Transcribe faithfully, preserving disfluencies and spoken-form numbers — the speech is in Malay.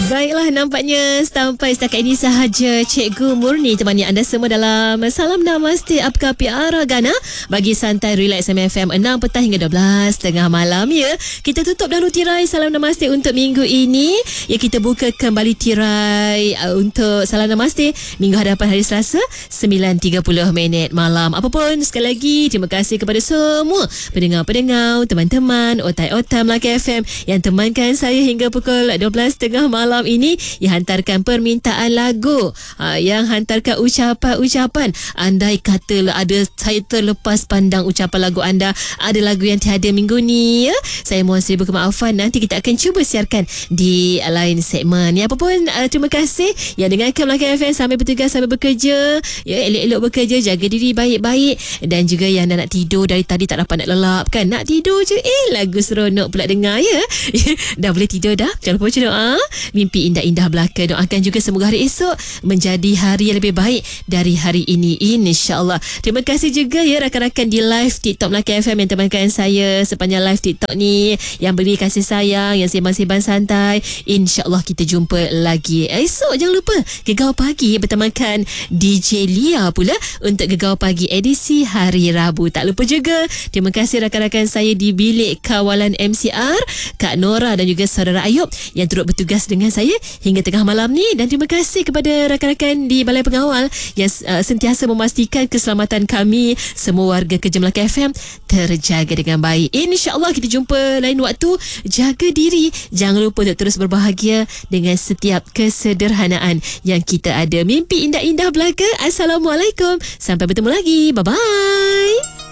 Baiklah, nampaknya sampai setakat ini sahaja Cikgu Murni temani anda semua dalam Salam Namaste Apka Piara Gana bagi santai relax M F M enam petang hingga dua belas tengah malam ya. Kita tutup dahulu tirai Salam Namaste untuk minggu ini. Ya, kita buka kembali tirai uh, untuk Salam Namaste minggu hadapan hari Selasa sembilan tiga puluh minit malam. Apapun, sekali lagi terima kasih kepada semua pendengar-pendengar, teman-teman otai-otai Melaka F M yang temankan saya hingga pukul dua belas tengah malam ini, yang hantarkan permintaan lagu, ha, yang hantarkan ucapan-ucapan. Andai kata ada saya terlepas pandang ucapan lagu anda, ada lagu yang tiada minggu ni ya, saya mohon seribu kemaafan. Nanti kita akan cuba siarkan di lain segmen. Ya, apa pun, uh, terima kasih yang dengarkan Melaka F M sambil bertugas, sambil bekerja ya, elok-elok bekerja, jaga diri baik-baik. Dan juga yang dah nak tidur dari tadi tak dapat nak lelap kan, nak tidur je eh lagu seronok pula dengar ya. Dah boleh tidur dah, jangan lupa baca doa, mimpi indah-indah belaka. Doakan juga semoga hari esok menjadi hari yang lebih baik dari hari ini, insya-Allah. Terima kasih juga ya rakan-rakan di live TikTok Melaka F M yang temankan saya sepanjang live TikTok ni, yang beri kasih sayang, yang sembang-sembang santai. Insya-Allah kita jumpa lagi esok. Jangan lupa Gegar Pagi bertemakan D J Lia pula untuk Gegar Pagi edisi hari Rabu. Tak lupa juga terima kasih rakan-rakan saya di bilik kawalan M C R, Kak Nora dan juga saudara Ayub yang turut bertugas dengan saya hingga tengah malam ni. Dan terima kasih kepada rakan-rakan di Balai Pengawal yang uh, sentiasa memastikan keselamatan kami semua warga kerja Melaka F M terjaga dengan baik. InsyaAllah kita jumpa lain waktu. Jaga diri, jangan lupa untuk terus berbahagia dengan setiap kesederhanaan yang kita ada. Mimpi indah-indah belaka. Assalamualaikum, sampai bertemu lagi. Bye-bye.